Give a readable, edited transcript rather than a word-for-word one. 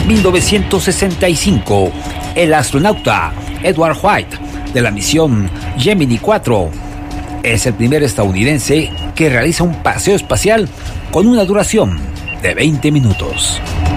1965, el astronauta Edward White de la misión Gemini 4 es el primer estadounidense que realiza un paseo espacial con una duración de 20 minutos.